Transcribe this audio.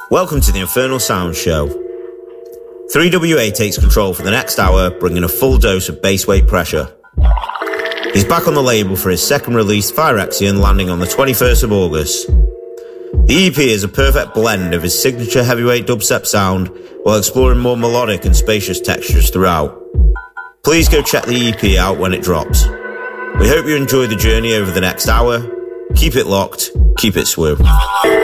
Welcome to the Infernal Sound Show. 3WA takes control for the next hour, bringing a full dose of bass weight pressure. He's back on the label for his second release, Phyrexian, landing on the 21st of August. The EP is a perfect blend of his signature heavyweight dubstep sound while exploring more melodic and spacious textures throughout. Please go check the EP out when it drops. We hope you enjoy the journey over the next hour. Keep it locked, keep it smooth.